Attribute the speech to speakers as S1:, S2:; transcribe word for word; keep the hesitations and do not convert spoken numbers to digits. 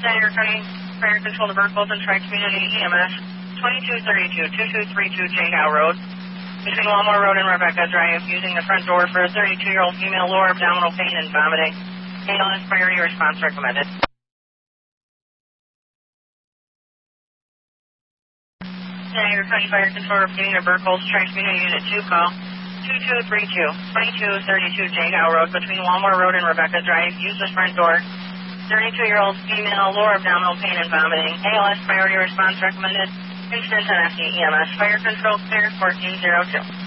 S1: Niagara County Fire Control to Burkholz and Tri-Community E M S, twenty-two thirty-two, twenty-two thirty-two Jaygow Road, between Walmore Road and Rebecca Drive, using the front door for a thirty-two-year-old female, lower abdominal pain and vomiting. A L S priority response recommended. Niagara County Fire Control repeating to Burkholz Tri-Community Unit two call, two two three two, twenty-two thirty-two Jaygow Road, between Walmore Road and Rebecca Drive, use the front door. thirty-two-year-old female, lower abdominal pain and vomiting. A L S priority response recommended. Instant on F D E M S. Fire Control clear, fourteen zero two.